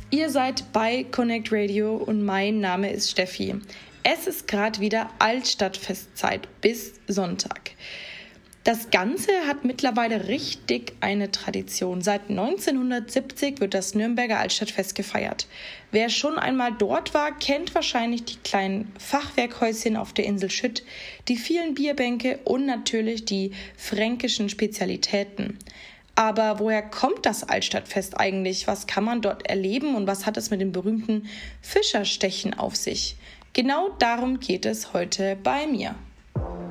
Ihr seid bei Connect Radio und mein Name ist Steffi. Es ist gerade wieder Altstadtfestzeit bis Sonntag. Das Ganze hat mittlerweile richtig eine Tradition. Seit 1970 wird das Nürnberger Altstadtfest gefeiert. Wer schon einmal dort war, kennt wahrscheinlich die kleinen Fachwerkhäuschen auf der Insel Schütt, die vielen Bierbänke und natürlich die fränkischen Spezialitäten. Aber woher kommt das Altstadtfest eigentlich? Was kann man dort erleben und was hat es mit dem berühmten Fischerstechen auf sich? Genau darum geht es heute bei mir.